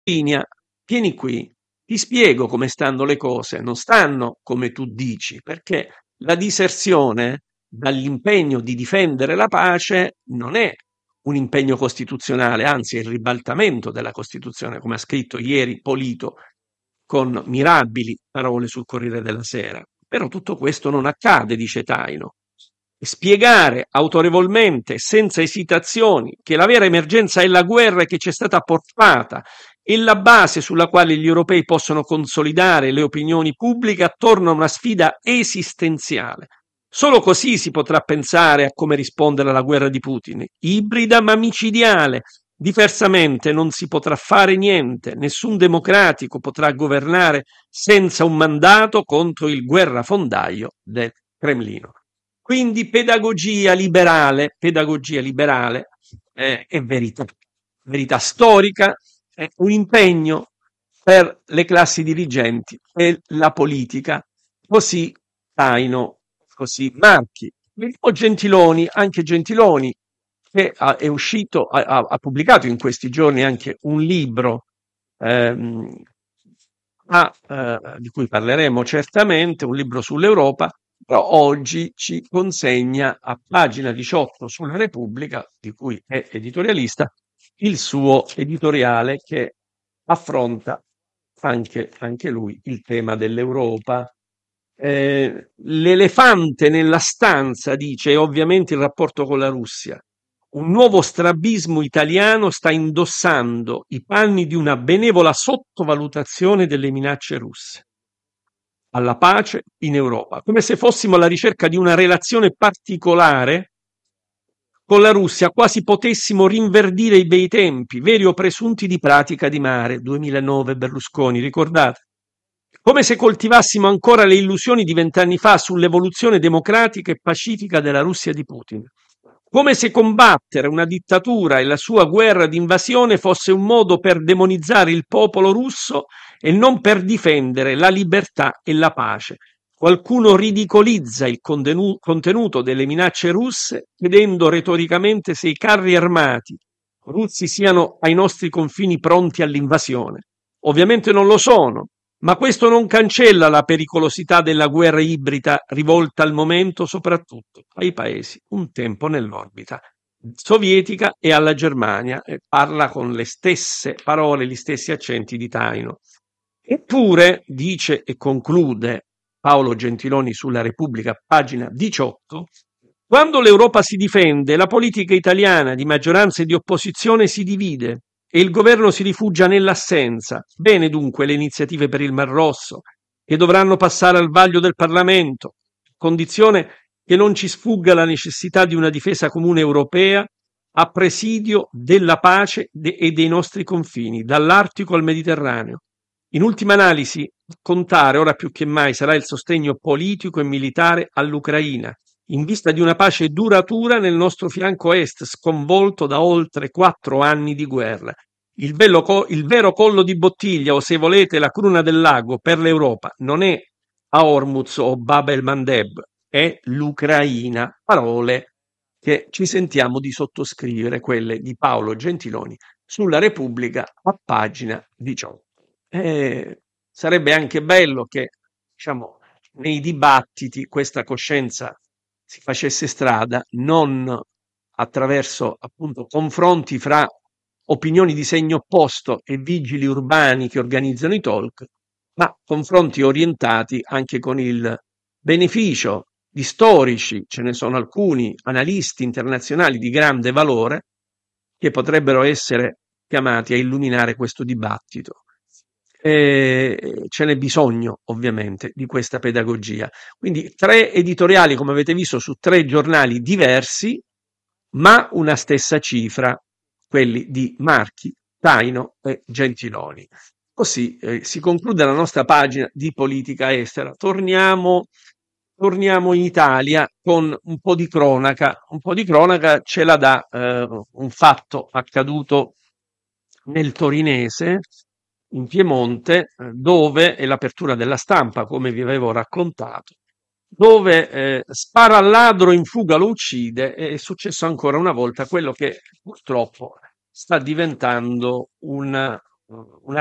linea, vieni qui, ti spiego come stanno le cose, non stanno come tu dici, perché la diserzione dall'impegno di difendere la pace non è un impegno costituzionale, anzi è il ribaltamento della Costituzione, come ha scritto ieri Polito con mirabili parole sul Corriere della Sera. Però tutto questo non accade, dice Taino. Spiegare autorevolmente, senza esitazioni, che la vera emergenza è la guerra che ci è stata portata e la base sulla quale gli europei possono consolidare le opinioni pubbliche attorno a una sfida esistenziale. Solo così si potrà pensare a come rispondere alla guerra di Putin, ibrida ma micidiale. Diversamente non si potrà fare niente, nessun democratico potrà governare senza un mandato contro il guerrafondaio del Cremlino. Quindi pedagogia liberale è verità, verità storica, è un impegno per le classi dirigenti e la politica, così Taino, così Marchi. O Gentiloni, anche Gentiloni, che è uscito, ha pubblicato in questi giorni anche un libro ehm, di cui parleremo certamente, un libro sull'Europa, però oggi ci consegna a pagina 18 sulla Repubblica, di cui è editorialista, il suo editoriale che affronta anche lui il tema dell'Europa. L'elefante nella stanza, dice, è ovviamente il rapporto con la Russia. Un nuovo strabismo italiano sta indossando i panni di una benevola sottovalutazione delle minacce russe alla pace in Europa, come se fossimo alla ricerca di una relazione particolare con la Russia, quasi potessimo rinverdire i bei tempi, veri o presunti di Pratica di Mare, 2009 Berlusconi, ricordate? Come se coltivassimo ancora le illusioni di 20 anni fa sull'evoluzione democratica e pacifica della Russia di Putin. Come se combattere una dittatura e la sua guerra di invasione fosse un modo per demonizzare il popolo russo e non per difendere la libertà e la pace. Qualcuno ridicolizza il contenuto delle minacce russe chiedendo retoricamente se i carri armati russi siano ai nostri confini pronti all'invasione. Ovviamente non lo sono, ma questo non cancella la pericolosità della guerra ibrida rivolta al momento soprattutto ai paesi un tempo nell'orbita sovietica e alla Germania, e parla con le stesse parole, gli stessi accenti di Taino. Eppure, dice e conclude Paolo Gentiloni sulla Repubblica, pagina 18, quando l'Europa si difende, la politica italiana di maggioranza e di opposizione si divide e il governo si rifugia nell'assenza. Bene dunque le iniziative per il Mar Rosso, che dovranno passare al vaglio del Parlamento, condizione che non ci sfugga la necessità di una difesa comune europea a presidio della pace e dei nostri confini, dall'Artico al Mediterraneo. In ultima analisi, contare ora più che mai sarà il sostegno politico e militare all'Ucraina, in vista di una pace duratura nel nostro fianco est, sconvolto da oltre 4 anni di guerra. Il vero collo di bottiglia, o se volete la cruna del lago per l'Europa, non è a Hormuz o Bab el-Mandeb, è l'Ucraina. Parole che ci sentiamo di sottoscrivere, quelle di Paolo Gentiloni sulla Repubblica a pagina 18. Sarebbe anche bello che, diciamo, nei dibattiti questa coscienza si facesse strada, non attraverso appunto confronti fra opinioni di segno opposto e vigili urbani che organizzano i talk, ma confronti orientati anche con il beneficio di storici, ce ne sono alcuni analisti internazionali di grande valore che potrebbero essere chiamati a illuminare questo dibattito. Ce n'è bisogno ovviamente di questa pedagogia. Quindi 3 editoriali, come avete visto, su 3 giornali diversi, ma una stessa cifra, quelli di Marchi, Taino e Gentiloni. Così si conclude la nostra pagina di politica estera. Torniamo in Italia con un po' di cronaca. Un po' di cronaca ce la dà un fatto accaduto nel Torinese, in Piemonte, dove è l'apertura della Stampa, come vi avevo raccontato, dove spara al ladro, in fuga lo uccide. È successo ancora una volta quello che purtroppo sta diventando una